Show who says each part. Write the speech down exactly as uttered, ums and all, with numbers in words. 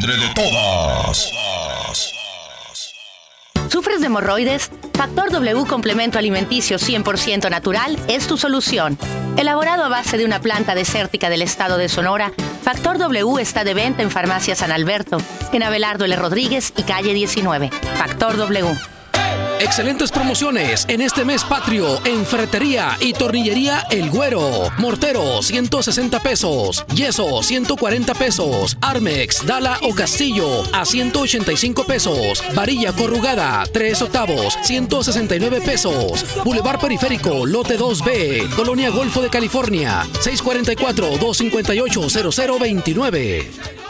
Speaker 1: madre de todas.
Speaker 2: ¿Sufres de hemorroides? Factor W Complemento Alimenticio cien por ciento natural es tu solución. Elaborado a base de una planta desértica del estado de Sonora, Factor W está de venta en Farmacia San Alberto, en Abelardo L. Rodríguez y calle diecinueve. Factor W.
Speaker 3: Excelentes promociones en este mes patrio en Ferretería y Tornillería El Güero. Mortero, ciento sesenta pesos. Yeso, ciento cuarenta pesos. Armex, Dala o Castillo, a ciento ochenta y cinco pesos. Varilla corrugada, tres octavos, ciento sesenta y nueve pesos. Boulevard Periférico, Lote dos B, Colonia Golfo de California, seis cuatro cuatro, dos cinco ocho, cero cero dos nueve.